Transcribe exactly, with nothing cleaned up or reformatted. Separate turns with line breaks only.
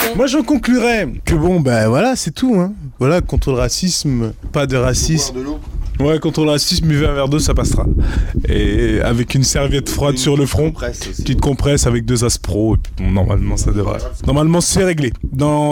Moi, j'en conclurais que bon, ben voilà, c'est tout. Hein. Voilà, contre le racisme, pas de racisme.
De l'eau.
Ouais, contre le racisme, buvez un verre d'eau, ça passera. Et avec une serviette froide
Une
sur le front,
compresse aussi.
petite compresse avec deux aspros, et puis bon, normalement, ça devrait. Normalement, c'est réglé. Dans